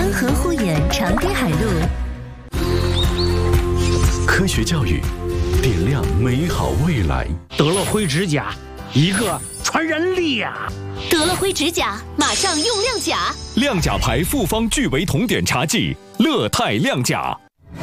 安河护眼长堤海路。 科学教育，点亮美好未来。 得了灰指甲，一个传染力呀！ 得了灰指甲，马上用亮甲。 亮甲牌复方聚维酮碘茶剂，乐泰亮甲。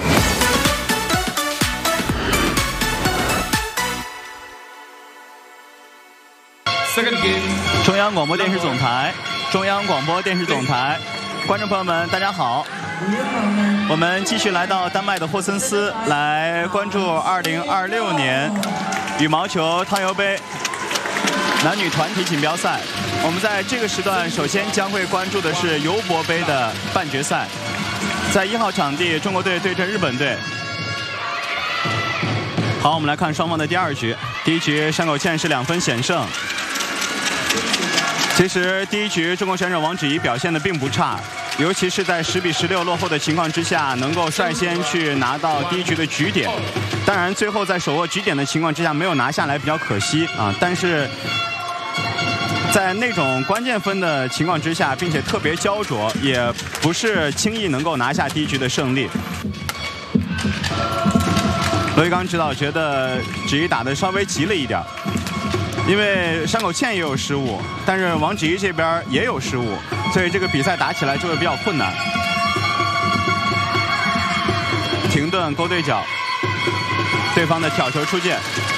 中央广播电视总台，中央广播电视总台，观众朋友们，大家好。我们继续来到丹麦的霍森斯，来关注2026年羽毛球汤尤杯男女团体锦标赛。我们在这个时段首先将会关注的是尤伯杯的半决赛，在1号场地，中国队对阵日本队。好，我们来看双方的第二局。第一局山口茜是2分险胜。其实第一局中国选手王芷怡表现得并不差，尤其是在10比16落后的情况之下，能够率先去拿到第一局的局点。当然最后在手握局点的情况之下没有拿下来，比较可惜啊。但是在那种关键分的情况之下，并且特别焦灼，也不是轻易能够拿下第一局的胜利。罗玉刚指导觉得芷怡打得稍微急了一点，因为山口茜也有失误，但是王芷怡这边也有失误，所以这个比赛打起来就会比较困难。停顿勾对角，对方的挑球出界。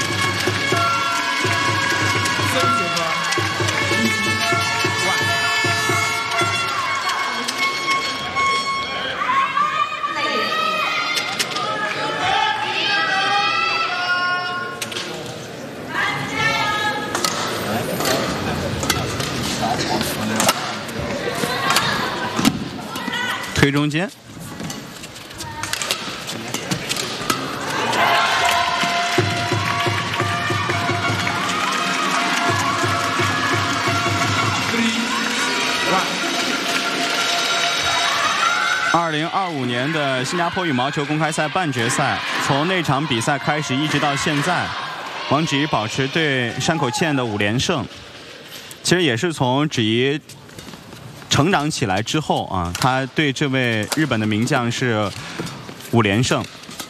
推中间，2025年的新加坡羽毛球公开赛半决赛，从那场比赛开始一直到现在，王芷怡保持对山口茜的5连胜。其实也是从芷怡成长起来之后啊，他对这位日本的名将是5连胜，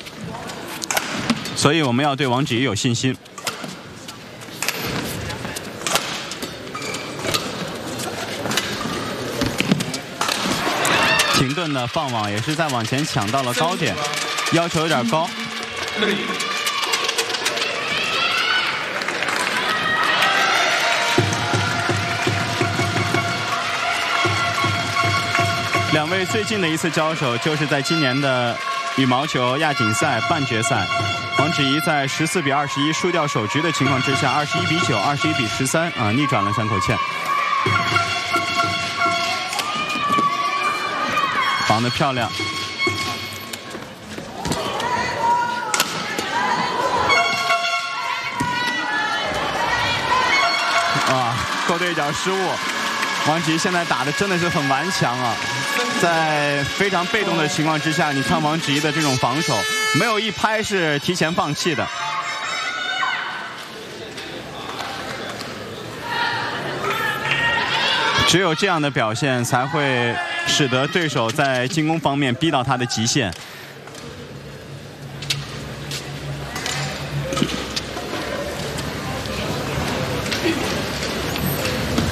所以我们要对王芷怡有信心。停顿的放网也是在往前抢到了高点，要求有点高。两位最近的一次交手就是在今年的羽毛球亚锦赛半决赛，王芷怡在14比21输掉首局的情况之下，21比9、21比13啊，逆转了山口茜。防得漂亮。啊，勾对角失误。王芷怡现在打的真的是很顽强啊，在非常被动的情况之下，你看王芷怡的这种防守，没有一拍是提前放弃的。只有这样的表现，才会使得对手在进攻方面逼到他的极限。